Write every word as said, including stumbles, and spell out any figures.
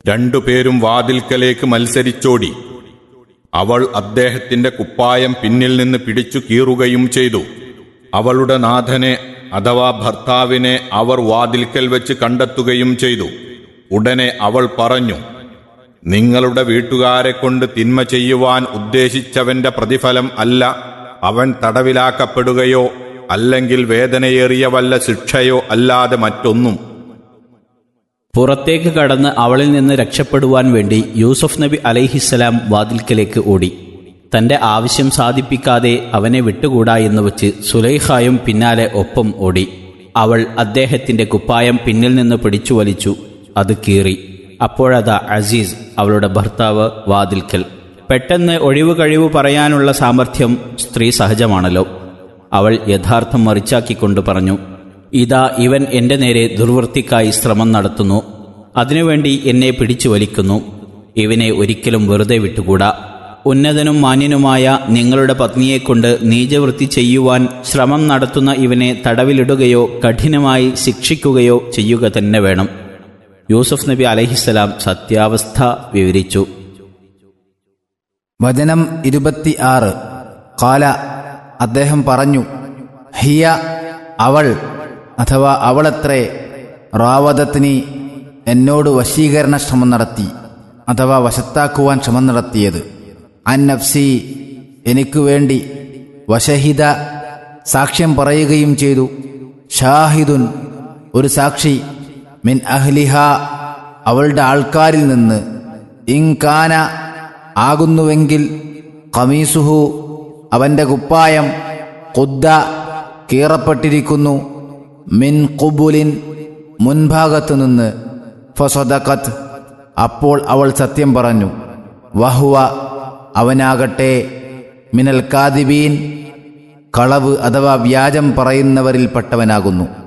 രണ്ടുപേരും വാതിൽക്കലേക്ക് മത്സരിച്ചോടി. അവൾ അദ്ദേഹത്തിന്റെ കുപ്പായം പിന്നിൽ നിന്ന് പിടിച്ചു കീറുകയും ചെയ്തു. അവളുടെ നാഥനെ അഥവാ ഭർത്താവിനെ അവർ വാതിൽക്കൽ വെച്ച് കണ്ടെത്തുകയും ചെയ്തു. ഉടനെ അവൾ പറഞ്ഞു, നിങ്ങളുടെ വീട്ടുകാരെ കൊണ്ട് തിന്മ ചെയ്യുവാൻ ഉദ്ദേശിച്ചവന്റെ പ്രതിഫലം അല്ല അവൻ തടവിലാക്കപ്പെടുകയോ അല്ലെങ്കിൽ വേദനയേറിയ വല്ല ശിക്ഷയോ അല്ലാതെ മറ്റൊന്നും. പുറത്തേക്ക് കടന്ന് അവളിൽ നിന്ന് രക്ഷപ്പെടുവാൻ വേണ്ടി യൂസുഫ് നബി അലൈഹിസ്സലാം വാതിൽക്കലേക്ക് ഓടി. തന്റെ ആവശ്യം സാധിപ്പിക്കാതെ അവനെ വിട്ടുകൂടാ എന്ന് വച്ച് സുലൈഖായും പിന്നാലെ ഒപ്പം ഓടി. അവൾ അദ്ദേഹത്തിന്റെ കുപ്പായം പിന്നിൽ നിന്ന് പിടിച്ചു വലിച്ചു. അത് കീറി. അപ്പോഴതാ അസീസ്, അവളുടെ ഭർത്താവ്, വാതിൽക്കൽ. പെട്ടെന്ന് ഒഴിവ് കഴിവ് പറയാനുള്ള സാമർഥ്യം സ്ത്രീ സഹജമാണല്ലോ. അവൾ യഥാർത്ഥം മറിച്ചാക്കിക്കൊണ്ട് പറഞ്ഞു, ഇതാ ഇവൻ എന്റെ നേരെ ദുർവൃത്തിക്കായി ശ്രമം നടത്തുന്നു. അതിനുവേണ്ടി എന്നെ പിടിച്ചു വലിക്കുന്നു. ഇവനെ ഒരിക്കലും വെറുതെ വിട്ടുകൂടാ. ഉന്നതനും മാന്യനുമായ നിങ്ങളുടെ പത്നിയെക്കൊണ്ട് നീചവൃത്തി ചെയ്യുവാൻ ശ്രമം നടത്തുന്ന ഇവനെ തടവിലിടുകയോ കഠിനമായി ശിക്ഷിക്കുകയോ ചെയ്യുക തന്നെ വേണം. യൂസുഫ് നബി അലൈഹിസ്സലാം സത്യാവസ്ഥ വിവരിച്ചു. വചനം ഇരുപത്തി ആറ്. ഖാല, അദ്ദേഹം പറഞ്ഞു, ഹിയ, അവൾ അഥവാ അവളത്രേ, റാവദത്നി, എന്നോട് വശീകരണ ശ്രമം നടത്തി അഥവാ വശത്താക്കുവാൻ ശ്രമം നടത്തിയത്, അൻ നഫ്സി, എനിക്കു വേണ്ടി, വശഹിദ, സാക്ഷ്യം പറയുകയും ചെയ്തു, ഷാഹിദുൻ, ഒരു സാക്ഷി, മിൻ അഹ്ലിഹ, അവളുടെ ആൾക്കാരിൽ നിന്ന്, ഇൻകാന, ആകുന്നുവെങ്കിൽ, ഖമീസുഹു, അവന്റെ കുപ്പായം, ഖുദ്ദ, കീറപ്പെട്ടിരിക്കുന്നു, മിൻ ഖുബുലിൻ, മുൻഭാഗത്തു നിന്ന്, ഫസദഖത്, അപ്പോൾ അവൾ സത്യം പറഞ്ഞു, വഹുവ, അവനാകട്ടെ, മിനൽ കാദിബീൻ, കളവ് അഥവാ വ്യാജം പറയുന്നവരിൽപ്പെട്ടവനാകുന്നു.